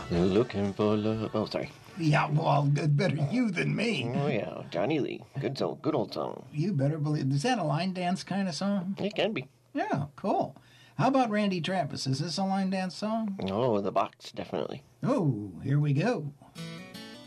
Looking for love. Oh, sorry. Yeah, well, better you than me. Oh, yeah. Johnny Lee. Good old song. You better believe. Is that a line dance kind of song? It can be. Yeah, cool. How about Randy Travis? Is this a line dance song? Oh, the box, definitely. Oh, here we go.